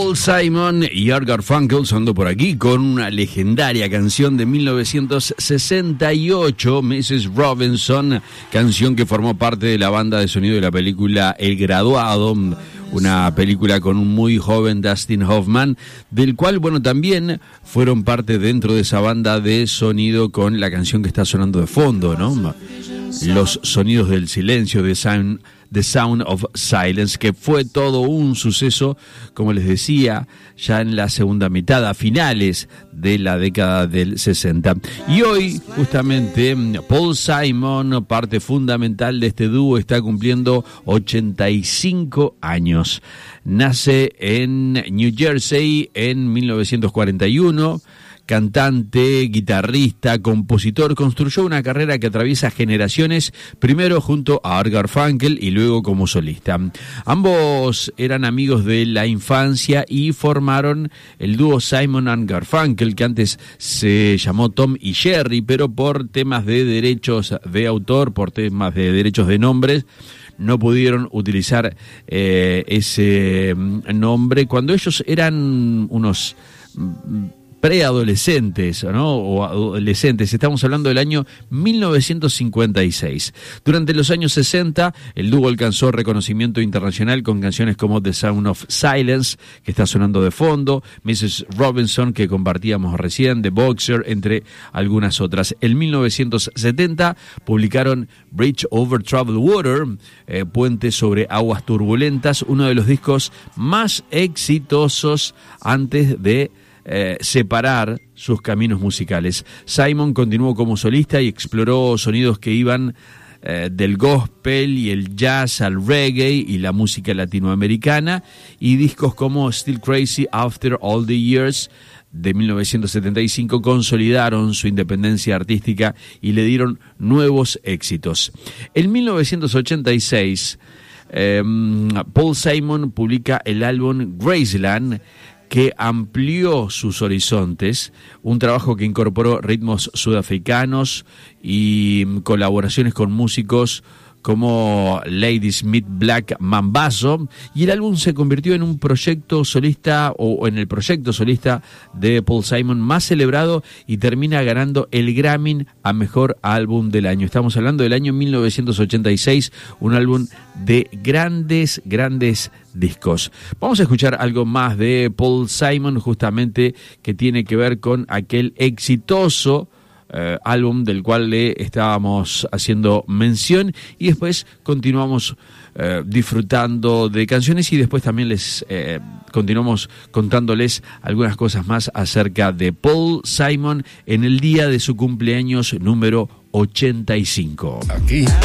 Paul Simon y Art Garfunkel sonando por aquí con una legendaria canción de 1968, Mrs. Robinson, canción que formó parte de la banda de sonido de la película El Graduado, una película con un muy joven Dustin Hoffman, del cual, bueno, también fueron parte dentro de esa banda de sonido con la canción que está sonando de fondo, ¿no? Los sonidos del silencio, The Sound of Silence, que fue todo un suceso, como les decía, ya en la segunda mitad, a finales de la década del 60. Y hoy, justamente, Paul Simon, parte fundamental de este dúo, está cumpliendo 85 años. Nace en New Jersey en 1941. Cantante, guitarrista, compositor, construyó una carrera que atraviesa generaciones, primero junto a Art Garfunkel y luego como solista. Ambos eran amigos de la infancia y formaron el dúo Simon and Garfunkel, que antes se llamó Tom y Jerry, pero por temas de derechos de autor, por temas de derechos de nombres, no pudieron utilizar ese nombre cuando ellos eran unos preadolescentes, ¿no? O adolescentes. Estamos hablando del año 1956. Durante los años 60, el dúo alcanzó reconocimiento internacional con canciones como The Sound of Silence, que está sonando de fondo, Mrs. Robinson, que compartíamos recién, The Boxer, entre algunas otras. En 1970 publicaron Bridge Over Troubled Water, Puente sobre Aguas Turbulentas, uno de los discos más exitosos antes de separar sus caminos musicales. Simon continuó como solista y exploró sonidos que iban del gospel y el jazz al reggae y la música latinoamericana, y discos como Still Crazy After All the Years de 1975 consolidaron su independencia artística y le dieron nuevos éxitos. En 1986 Paul Simon publica el álbum Graceland, que amplió sus horizontes, un trabajo que incorporó ritmos sudafricanos y colaboraciones con músicos como Ladysmith Black Mambazo, y el álbum se convirtió en un proyecto solista, o en el proyecto solista de Paul Simon más celebrado, y termina ganando el Grammy a Mejor Álbum del Año. Estamos hablando del año 1986, un álbum de grandes discos. Vamos a escuchar algo más de Paul Simon, justamente, que tiene que ver con aquel exitoso álbum del cual le estábamos haciendo mención, y después continuamos disfrutando de canciones, y después también les continuamos contándoles algunas cosas más acerca de Paul Simon en el día de su cumpleaños número 85. Aquí